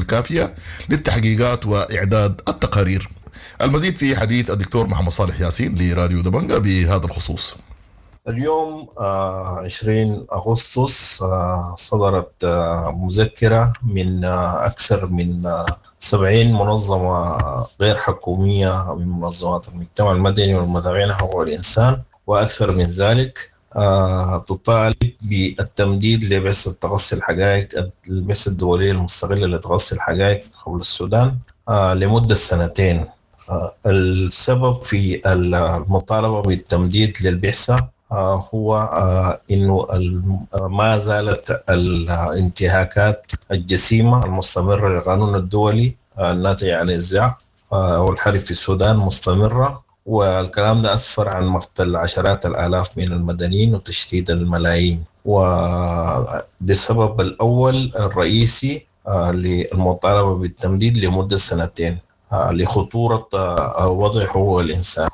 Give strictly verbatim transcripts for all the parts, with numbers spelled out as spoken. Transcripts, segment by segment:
الكافية للتحقيقات وإعداد التقارير. المزيد في حديث الدكتور محمد صالح ياسين لراديو دبنجة بهذا الخصوص. اليوم عشرين أغسطس صدرت مذكرة من أكثر من سبعين منظمة غير حكومية من منظمات المجتمع المدني والمدافعين عن حقوق الإنسان وأكثر من ذلك، تطالب بالتمديد لبعثة تغطي الحقائق، البعثة الدولية المستقلة لتغطي الحقائق حول السودان لمدة سنتين. السبب في المطالبة بالتمديد للبعثة هو إنه ما زالت الانتهاكات الجسيمة المستمرة للقانون الدولي الناتج عن النزاع والحرب في السودان مستمرة، والكلام ده أسفر عن مقتل عشرات الآلاف من المدنيين وتشتيت الملايين. وده السبب الأول الرئيسي للمطالبة بالتمديد لمدة سنتين لخطورة وضع حقوق الإنسان.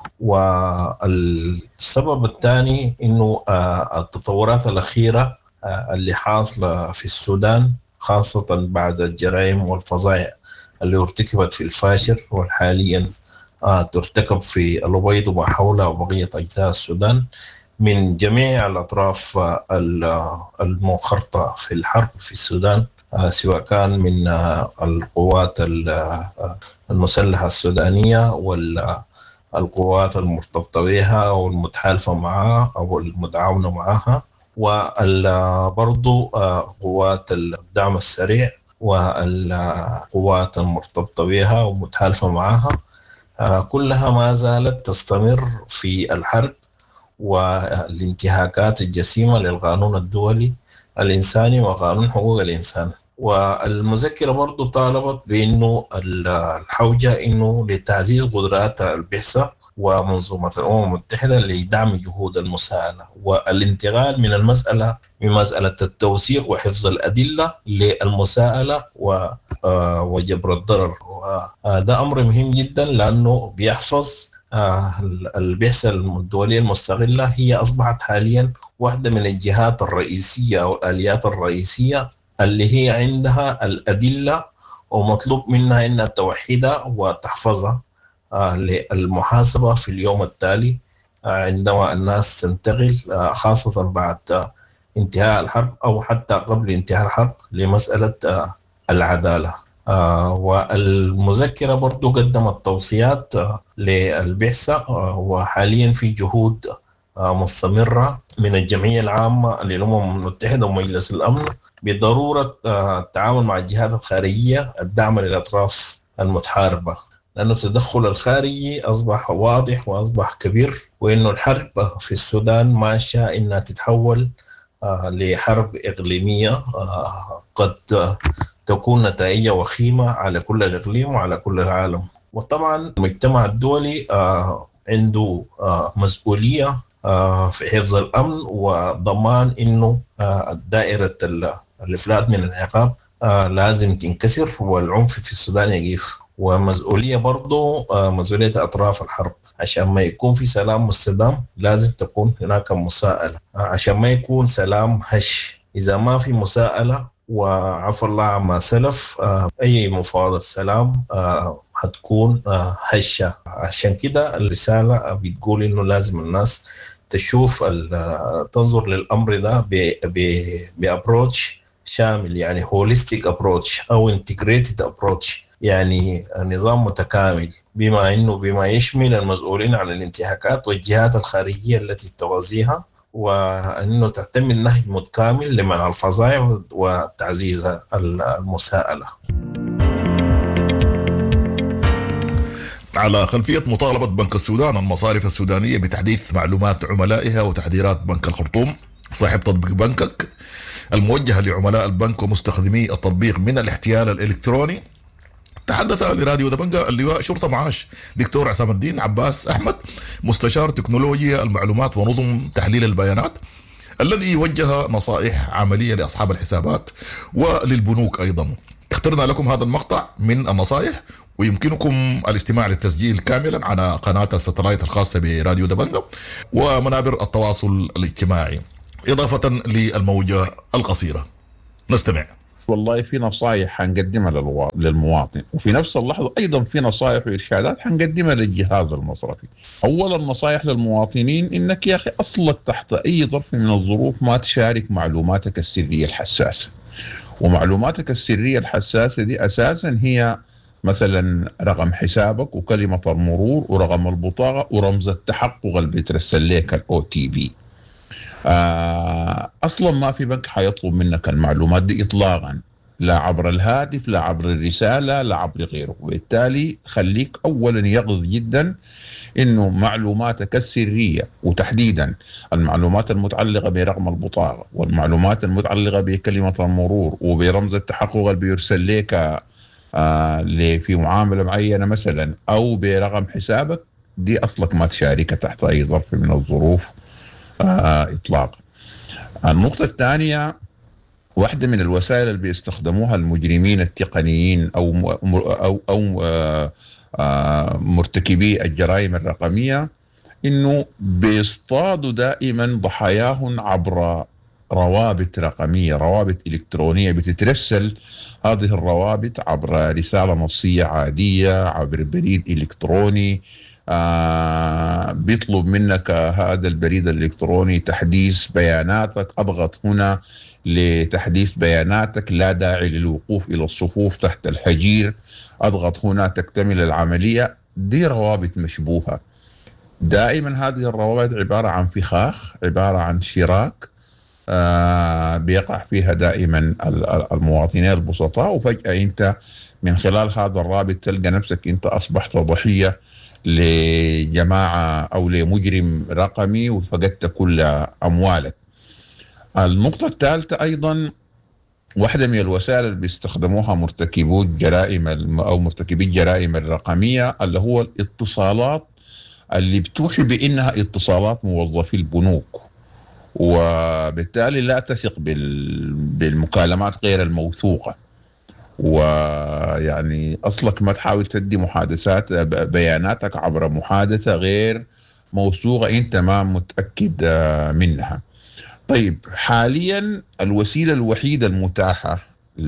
والسبب الثاني إنه التطورات الأخيرة اللي حاصلة في السودان خاصة بعد الجرائم والفظائع اللي ارتكبت في الفاشر وحاليا ترتكب في الأبيض وما حولها وبقية أجزاء السودان من جميع الأطراف المنخرطة في الحرب في السودان، سواء كان من القوات المسلحة السودانية والقوات المرتبطة بها أو المتحالفة معها أو المتعاونة معها، وبرضو قوات الدعم السريع والقوات المرتبطة بها ومتحالفة معها، كلها ما زالت تستمر في الحرب والانتهاكات الجسيمة للقانون الدولي الإنساني وقانون حقوق الإنسان. والمذكرة برضو طالبت بأنه الحوجة إنه لتعزيز قدرات البعثة ومنظومة الأمم المتحدة لدعم جهود المساءلة والانتقال من المسألة من مسألة التوثيق وحفظ الأدلة للمساءلة وجبر الضرر. وده أمر مهم جدا لأنه بيحفظ البعثة الدولية المستقلة، هي أصبحت حاليا واحدة من الجهات الرئيسية أو الآليات الرئيسية اللي هي عندها الأدلة ومطلوب منها أنها توحدها وتحفظها للمحاسبة في اليوم التالي عندما الناس تنتقل، خاصة بعد انتهاء الحرب أو حتى قبل انتهاء الحرب، لمسألة العدالة. والمذكرة برضو قدمت توصيات للبعثة، وحاليا في جهود مستمرة من الجمعية العامة للأمم المتحدة ومجلس الأمن بضرورة التعامل مع الجهات الخارجية الداعمة للأطراف المتحاربة، لأنه التدخل الخارجي أصبح واضح وأصبح كبير، وإنه الحرب في السودان ماشية إنها تتحول لحرب إقليمية قد تكون نتائجها وخيمة على كل الإقليم وعلى كل العالم. وطبعا المجتمع الدولي عنده مسؤولية في حفظ الأمن وضمان إنه دائرة الإفلات من العقاب لازم تنكسر والعنف في السودان يقف، ومسؤولية برضو مسؤولية أطراف الحرب. عشان ما يكون في سلام مستدام لازم تكون هناك مساءلة، عشان ما يكون سلام هش. إذا ما في مساءلة وعفى الله عما سلف أي مفاوضة سلام هتكون هشة. عشان كده الرسالة بتقول إنه لازم الناس تشوف تنظر للأمر ده بأبروتش شامل، يعني holistic approach أو integrated approach، يعني نظام متكامل بما إنه بما يشمل المسؤولين عن الانتهاكات والجهات الخارجية التي توازيها، وأنه تعتمد نهج متكامل لمنع الفظائع وتعزيز المساءلة. على خلفية مطالبة بنك السودان المصارف السودانية بتحديث معلومات عملائها وتحذيرات بنك الخرطوم صاحب تطبيق بنكك الموجهة لعملاء البنك ومستخدمي التطبيق من الاحتيال الإلكتروني، تحدث لراديو دبنجة اللواء شرطة معاش دكتور عصام الدين عباس أحمد مستشار تكنولوجيا المعلومات ونظم تحليل البيانات، الذي وجه نصائح عملية لأصحاب الحسابات وللبنوك أيضا. اخترنا لكم هذا المقطع من النصائح، ويمكنكم الاستماع للتسجيل كاملا على قناة الستلايت الخاصة براديو دبنجة ومنابر التواصل الاجتماعي، إضافة للموجة القصيرة. نستمع. والله في نصائح حنقدمها للمواطن، وفي نفس اللحظة أيضا في نصائح وإرشادات حنقدمها للجهاز المصرفي. أولا نصائح للمواطنين إنك يا أخي أصلك تحت أي ظرف من الظروف ما تشارك معلوماتك السرية الحساسة. ومعلوماتك السرية الحساسة دي أساسا هي مثلا رقم حسابك وكلمة المرور ورقم البطاقة ورمز التحقق اللي بيترسل لك الأو تي بي. آه اصلا ما في بنك حيطلب منك المعلومات دي اطلاقا، لا عبر الهاتف لا عبر الرساله لا عبر غيره. وبالتالي خليك اولا يقظ جدا انه معلوماتك السريه، وتحديدا المعلومات المتعلقه برقم البطاقه والمعلومات المتعلقه بكلمه المرور وبرمز التحقق اللي بيرسل لك آه في معامله معينه مثلا او برقم حسابك، دي اصلك ما تشاركها تحت اي ظرف من الظروف آه إطلاقا. النقطة الثانية، واحدة من الوسائل اللي بيستخدموها المجرمين التقنيين أو م أو أو آه آه مرتكبي الجرائم الرقمية، إنه بيصطادوا دائما ضحاياهم عبر روابط رقمية، روابط إلكترونية بتترسل. هذه الروابط عبر رسالة نصية عادية، عبر بريد إلكتروني. آه بيطلب منك هذا البريد الإلكتروني تحديث بياناتك، أضغط هنا لتحديث بياناتك، لا داعي للوقوف إلى الصفوف تحت الحجير، أضغط هنا تكتمل العملية. دي روابط مشبوهة. دائما هذه الروابط عبارة عن فخاخ، عبارة عن شراك آه بيقع فيها دائما المواطنين البسطاء، وفجأة أنت من خلال هذا الرابط تلقى نفسك أنت أصبحت ضحية لجماعة أو لمجرم رقمي وفقدت كل أموالك. النقطة الثالثة أيضا، واحدة من الوسائل اللي بيستخدموها مرتكبو الجرائم أو مرتكبي الجرائم الرقمية اللي هو الاتصالات اللي بتوحي بأنها اتصالات موظفي البنوك، وبالتالي لا تثق بالمكالمات غير الموثوقة. ويعني أصلك ما تحاول تدي محادثات بياناتك عبر محادثة غير موثوقة أنت ما متأكد منها. طيب حاليا الوسيلة الوحيدة المتاحة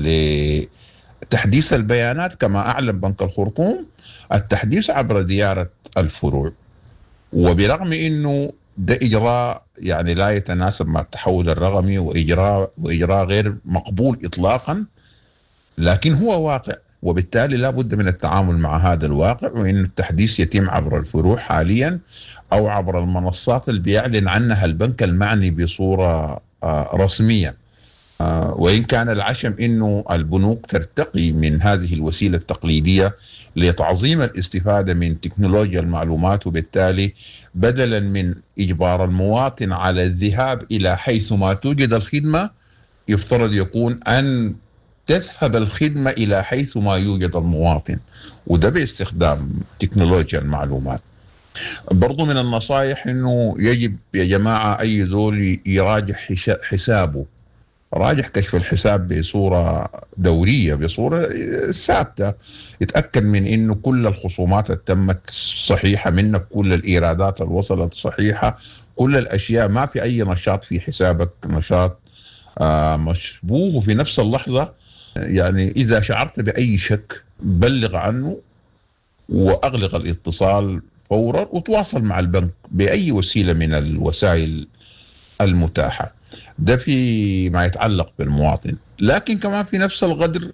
لتحديث البيانات كما أعلن بنك الخرطوم التحديث عبر زيارة الفروع، وبرغم أنه ده إجراء يعني لا يتناسب مع التحول الرقمي وإجراء وإجراء غير مقبول إطلاقا، لكن هو واقع، وبالتالي لا بد من التعامل مع هذا الواقع، وإن التحديث يتم عبر الفروع حاليا أو عبر المنصات اللي بيعلن عنها البنك المعني بصورة رسمية. وإن كان العشم إنه البنوك ترتقي من هذه الوسيلة التقليدية لتعظيم الاستفادة من تكنولوجيا المعلومات، وبالتالي بدلا من إجبار المواطن على الذهاب إلى حيث ما توجد الخدمة، يفترض يكون أن تذهب الخدمة إلى حيث ما يوجد المواطن، وده باستخدام تكنولوجيا المعلومات. برضو من النصائح إنه يجب يا جماعة أي ذول يراجع حسابه، راجع كشف الحساب بصورة دورية بصورة ثابتة، يتأكد من إنه كل الخصومات تمت صحيحة منك، كل الإيرادات اللي وصلت صحيحة، كل الأشياء، ما في أي نشاط في حسابك نشاط آه مشبوه. وفي نفس اللحظة يعني إذا شعرت بأي شك بلغ عنه وأغلق الاتصال فورا، وتواصل مع البنك بأي وسيلة من الوسائل المتاحة. ده في ما يتعلق بالمواطن. لكن كمان في نفس القدر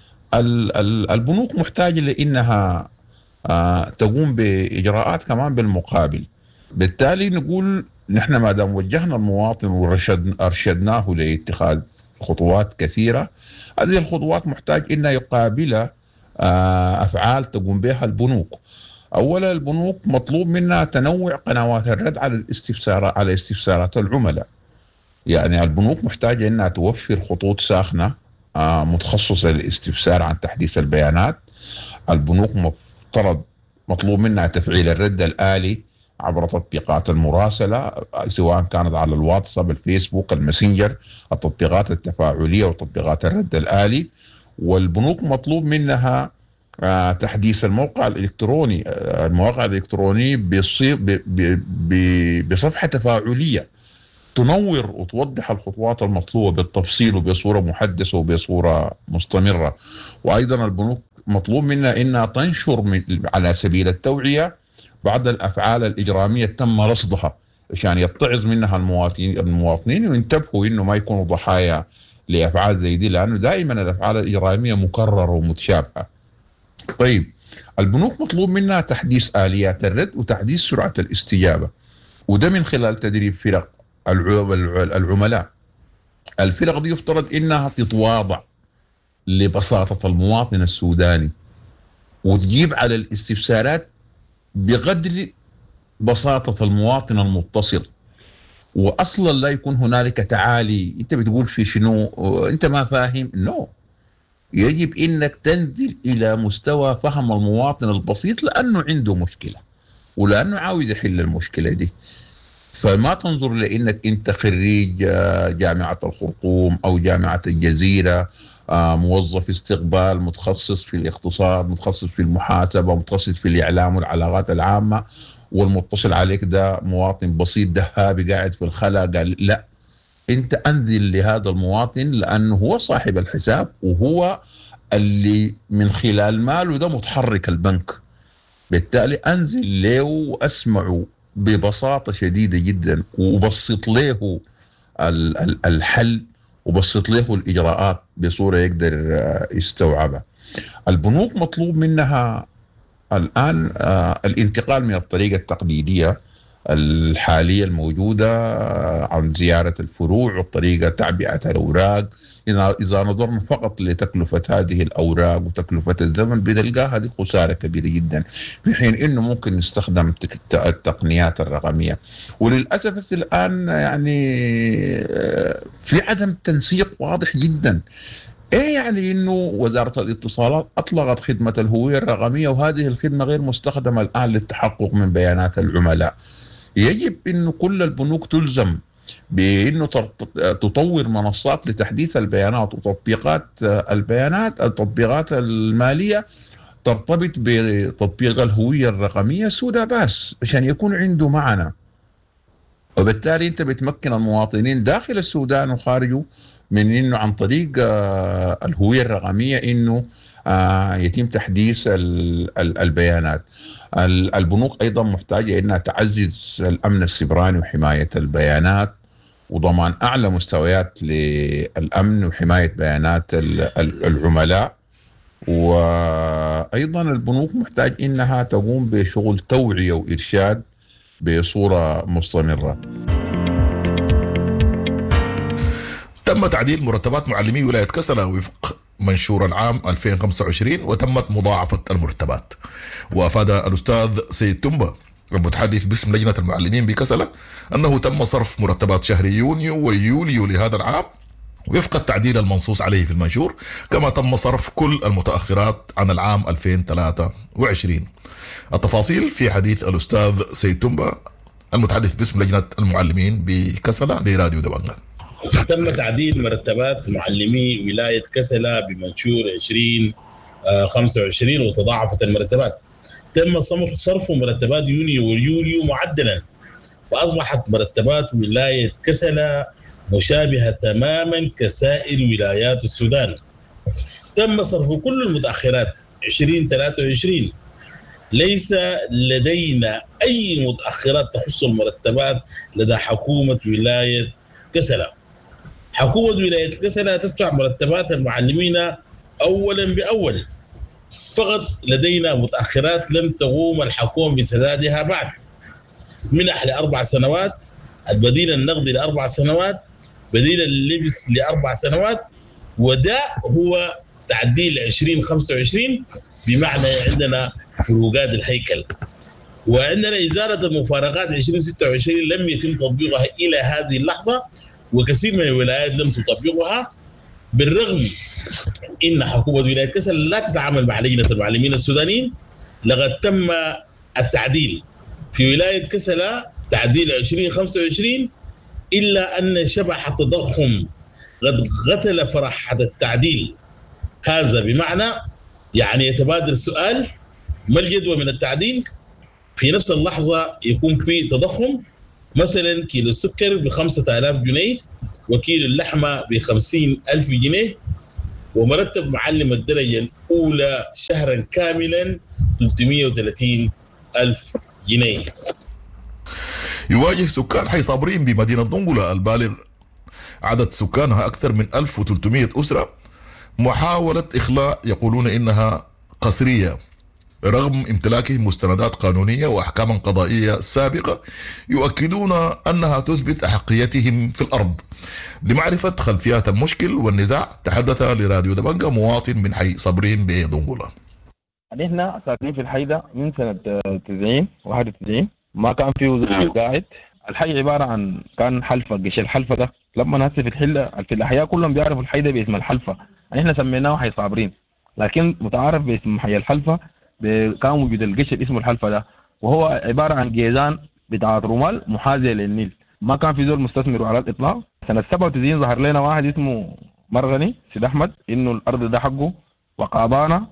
البنوك محتاجة لأنها تقوم بإجراءات كمان بالمقابل. بالتالي نقول نحن ما دام وجهنا المواطن وأرشدناه لاتخاذ خطوات كثيرة، هذه الخطوات محتاج إنها يقابل أفعال تقوم بها البنوك. أولا البنوك مطلوب منها تنوع قنوات الرد على الاستفسارات على استفسارات العملاء. يعني البنوك محتاجة إنها توفر خطوط ساخنة متخصصة للاستفسار عن تحديث البيانات. البنوك مفترض مطلوب منها تفعيل الرد الآلي عبر تطبيقات المراسلة، سواء كانت على الواتساب، الفيسبوك، الماسنجر، التطبيقات التفاعلية وتطبيقات الرد الآلي. والبنوك مطلوب منها تحديث الموقع الإلكتروني المواقع الإلكترونية بصفحة تفاعلية، تنور وتوضح الخطوات المطلوبة بالتفصيل وبصورة محدثة وبصورة مستمرة. وأيضا البنوك مطلوب منها إنها تنشر من على سبيل التوعية بعض الأفعال الإجرامية تم رصدها عشان يتعظ منها المواطنين المواطنين وينتبهوا إنه ما يكونوا ضحايا لأفعال زي دي، لأنه دائما الأفعال الإجرامية مكررة ومتشابهة. طيب البنوك مطلوب منها تحديث آليات الرد وتحديث سرعة الاستجابة، وده من خلال تدريب فرق العملاء. الفرق دي يفترض إنها تتواضع لبساطة المواطن السوداني وتجيب على الاستفسارات بقدر بساطة المواطن المتصل، وأصلا لا يكون هنالك تعالي أنت بتقول في شنو أنت ما فاهم. نو no. يجب إنك تنزل إلى مستوى فهم المواطن البسيط لأنه عنده مشكلة ولأنه عاوز يحل المشكلة دي. فما تنظر لأنك أنت خريج جامعة الخرطوم أو جامعة الجزيرة، موظف استقبال متخصص في الاقتصاد، متخصص في المحاسبة، متخصص في الإعلام والعلاقات العامة، والمتصل عليك ده مواطن بسيط دهابي قاعد في الخلا. قال لا، أنت أنزل لهذا المواطن لأنه هو صاحب الحساب وهو اللي من خلال ماله ده متحرك البنك. بالتالي أنزل له وأسمعه ببساطة شديدة جدا وبسط له الحل وبسط له الإجراءات بصورة يقدر يستوعبها. البنوك مطلوب منها الآن الانتقال من الطريقة التقليدية الحالية الموجودة عن زيارة الفروع وطريقة تعبئة الأوراق. إذا نظرنا فقط لتكلفة هذه الأوراق وتكلفة الزمن بنلقاها هذه خسارة كبيرة جدا، في حين إنه ممكن نستخدم التقنيات الرقمية. وللأسف الآن يعني في عدم تنسيق واضح جدا. ايه يعني انه وزارة الاتصالات اطلقت خدمة الهوية الرقمية وهذه الخدمة غير مستخدمة الان للتحقق من بيانات العملاء. يجب انه كل البنوك تلزم بانه تطور منصات لتحديث البيانات وتطبيقات البيانات التطبيقات المالية ترتبط بتطبيق الهوية الرقمية سودا باس عشان يكون عنده معنى. وبالتالي انت بتمكن المواطنين داخل السودان وخارجه من انه عن طريق الهوية الرقمية انه يتم تحديث البيانات. البنوك ايضا محتاجة انها تعزز الامن السيبراني وحماية البيانات وضمان اعلى مستويات للامن وحماية بيانات العملاء. وايضا البنوك محتاج انها تقوم بشغل توعية وارشاد بصورة مستمرة. تم تعديل مرتبات معلمي ولاية كسلة وفق منشور العام ألفين وخمسة وعشرين وتمت مضاعفة المرتبات. وأفاد الأستاذ سيد تنبا المتحدث باسم لجنة المعلمين بكسلة أنه تم صرف مرتبات شهر يونيو ويوليو لهذا العام وفق التعديل المنصوص عليه في المنشور، كما تم صرف كل المتأخرات عن العام ألفين وثلاثة وعشرين. التفاصيل في حديث الأستاذ سيد تنبا المتحدث باسم لجنة المعلمين بكسلة لراديو دبنجة. تم تعديل مرتبات معلمي ولاية كسلة بمنشور عشرين خمسة وعشرين وتضاعفت المرتبات. تم صرف مرتبات يونيو ويوليو معدلا وأصبحت مرتبات ولاية كسلة مشابهة تماما كسائر ولايات السودان. تم صرف كل المتأخرات عشرين ثلاثة وعشرين. ليس لدينا أي متأخرات تخص المرتبات لدى حكومة ولاية كسلة. حكومة ولاية كسلة تدفع مرتبات المعلمين أولا بأول، فقط لدينا متأخرات لم تقوم الحكومة بسدادها بعد. منح لأربع سنوات، البديل النقدي لأربع سنوات، بديل اللبس لأربع سنوات، وده هو تعديل عشرين خمسة وعشرين بمعنى عندنا فروقات الهيكل. وعندنا إزالة المفارقات عشرين ستة وعشرين لم يتم تطبيقها إلى هذه اللحظة، وكثير من الولايات لم تطبقها، بالرغم إن حكومة ولاية كسلة لا تتعامل مع لجنة المعلمين السودانيين. لقد تم التعديل في ولاية كسلة تعديل عشرين خمسة وعشرين، إلا أن شبح التضخم قد قتل فرحة التعديل. هذا بمعنى يعني يتبادل السؤال ما الجدوى من التعديل؟ في نفس اللحظة يكون في تضخم مثلا كيلو السكر بخمسة آلاف جنيه، وكيلو اللحمة بخمسين ألف جنيه، ومرتب معلم الدرجة الأولى شهرا كاملا ثلاثمائة وثلاثين ألف جنيه. يواجه سكان حي صابرين بمدينة دنقلة البالغ عدد سكانها أكثر من ألف وثلاثمائة أسرة محاولة إخلاء يقولون إنها قسرية رغم امتلاكهم مستندات قانونية وأحكاما قضائية سابقة يؤكدون أنها تثبت أحقيتهم في الأرض. لمعرفة خلفيات المشكل والنزاع تحدث لراديو دبنجة مواطن من حي صابرين بدنقلة. نحن ساكنين في الحي ده من سنة تسعين واحد وتسعين، ما كان فيه زي قاعد. الحي عبارة عن كان حلفة، قش الحلفة ده لما هسه في الحلة في الأحياء كلهم بيعرفوا الحي ده باسم الحلفة، نحن سميناه حي صابرين، لكن متعارف باسم حي الحلفة. كان وجود القش اسمه الحلفة ده، وهو عبارة عن جيزان بتاعت رمال محاذية للنيل. ما كان في زول مستثمر على الإطلاق. سنة سبعة وتسعين ظهر لنا واحد اسمه مرغني سيد أحمد إنه الأرض ده حقه وقاضانا،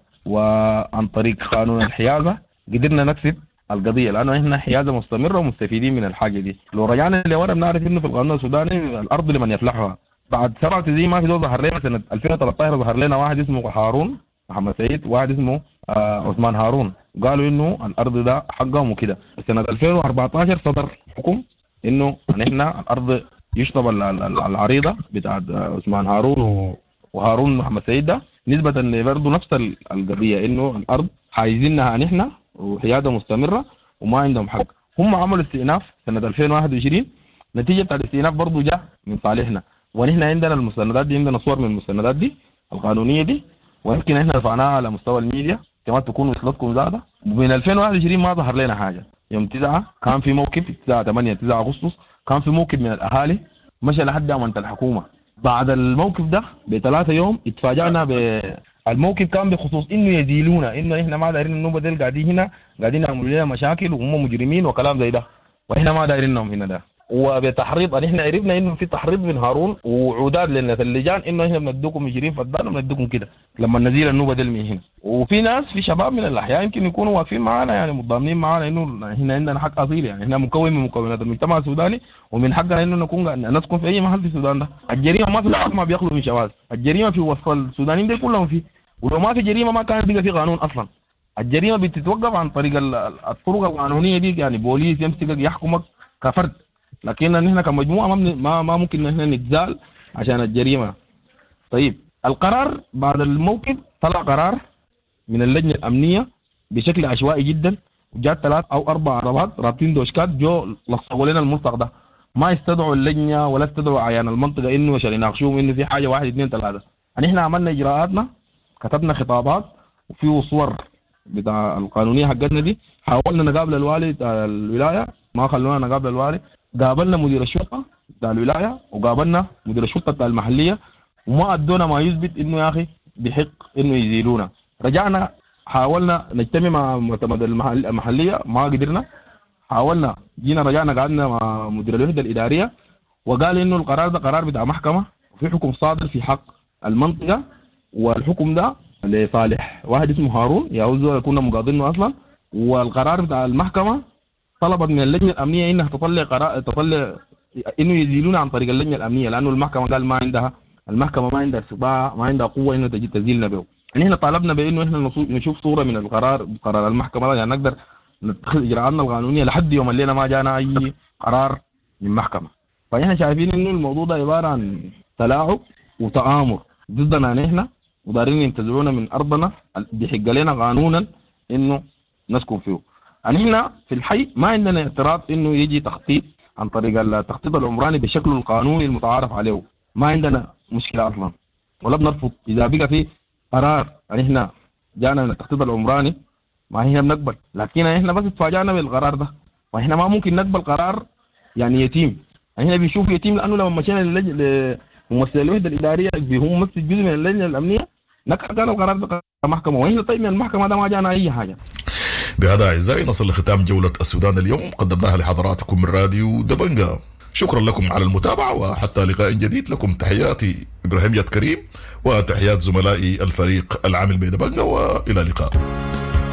وعن طريق قانون الحيازة قدرنا نكسب القضية، لأنه إحنا حيازة مستمرة ومستفيدين من الحاجة دي. لو رجعنا لورا بنعرف إنه في القانون السوداني الأرض لمن يفلحها. بعد سبعة وتسعين ما في دول ظهر لنا. سنة ألفين وثلاثة عشر ظهر لنا واحد اسمه هارون محمد سعيد، واحد اسمه آه عثمان هارون، قالوا إنه الأرض ده حقهم وكده. سنة ألفين وأربعة عشر صدر حكم إنه نحن الأرض يشطب العريضة بتاعت عثمان هارون وهارون محمد سعيد ده نسبة برضه نفس القضية، إنه الأرض حايزينها نحن وحيادة مستمرة وما عندهم حق. هم عملوا استئناف سنة ألفين وواحد وعشرين، نتيجة بتاع الاستئناف برضه جاء من صالحنا، ونحن عندنا المستندات دي، عندنا صور من المستندات دي القانونية دي، ويمكن احنا رفعناها على مستوى الميديا كما تكون وصلتكم زادة. من ألفين وواحد وعشرين ما ظهر لنا حاجة. يوم تسعة كان في موقف، تسعة ثمانية تسعة أغسطس كان في موقف من الأهالي مشى لحد أمانة الحكومة. بعد الموقف ده بثلاثة يوم اتفاجأنا بالموقف كان بخصوص إنه يزيلونا، إنه إحنا ما دايرين النوبة ديل قاعدين هنا قاعدين يعملوا لنا مشاكل وهم مجرمين وكلام زي ده، وإحنا ما دايرينهم هنا ده. وبتحريض ان احنا عرفنا انه في تحريض من هارون وعودات لنا في اللجان انه احنا بندوكم عشرين فدان وبندوكم كده لما نزيل النوبه دي من هنا. وفي ناس في شباب من الاحياء يمكن يكونوا واقفين معانا يعني متضامنين معانا انه احنا عندنا حق اصيل، يعني احنا مكون من مكونات المجتمع السوداني ومن حقنا انه نكون نسكن في اي محل في السودان ده. الجريمه ما في الارض ما بيخلوا من شواذ، الجريمه في وسط السودانيين دي كلهم فيه، ولو ما في جريمه ما كان بيبقى في قانون اصلا. الجريمه بتتوقف عن طريق الطرق القانونيه دي، يعني بوليس يمسكك يحكمك كفرد، لكن نحن كمجموعه ما ما ممكن نحن نتزال عشان الجريمه. طيب القرار بعد الموقف طلع قرار من اللجنه الامنيه بشكل عشوائي جدا، وجات ثلاث او اربع عربات رابطين دوشكات جو لصقوا لنا الملصق ده، ما استدعوا اللجنه ولا استدعوا عيان المنطقه انه عشان يناقشوهم انه في حاجه واحد اثنين ثلاثه. نحن عملنا اجراءاتنا، كتبنا خطابات وفي صور بتاع القانونيه حقتنا دي، حاولنا نقابل الوالي بتاع الولايه ما خلونا نقابل الوالي، قابلنا مدير الشرطه بتاع الولايه وقابلنا مدير الشرطه بتاع المحليه وما ادونا ما يثبت انه يا اخي بحق انه يزيلونا. رجعنا حاولنا نجتمع مع معتمد المحليه ما قدرنا، حاولنا جينا رجعنا قعدنا مع مدير الوحده الاداريه وقال انه القرار ده قرار بتاع محكمه وفي حكم صادر في حق المنطقه، والحكم ده لصالح واحد اسمه هارون يا هو كنا مقاضينه اصلا، والقرار بتاع المحكمه طلبت من اللجنه الامنيه انها تطلع قرار تطلع انه يزيلونا عن طريق اللجنه الامنيه، لانه المحكمه قال ما عندها المحكمه ما عندها استطاعه ما عندها قوه انه تجي تزيلنا به. نحن طالبنا بانه احنا نشوف صوره من القرار قرار المحكمه ده يعني نقدر نتخذ اجراءاتنا القانونيه لحد يوم الليله ما جانا اي قرار من محكمه. فاحنا شايفين انه الموضوع ده عباره عن تلاعب وتآمر ضدنا نحن ودارين ينتزعونا من ارضنا بحق لنا قانونا انه نسكن فيه. نحن في الحي ما عندنا اعتراض انه يجي تخطيط عن طريق التخطيط العمراني بشكله القانوني المتعارف عليه، ما عندنا مشكله اصلا ولا بنرفض اذا بقى في قرار يعني احنا جانا من التخطيط العمراني ما هي بنقبل، لكن احنا بس اتفاجئنا بالقرار ده واحنا ما ممكن نقبل قرار يعني يتيم. احنا بنشوف يتيم لانه لما مشينا لممثل الوحده الاداريه هم ممثل جزء من اللجنه الامنيه نكر كان القرار ده محكمه، واحنا طيب من المحكمه ده ما جانا اي حاجه. بهذا أعزائي نصل لختام جولة السودان اليوم قدمناها لحضراتكم من راديو دبنجة. شكرا لكم على المتابعة وحتى لقاء جديد. لكم تحياتي إبراهيم يد كريم وتحيات زملائي الفريق العامل بدبنجة، وإلى اللقاء.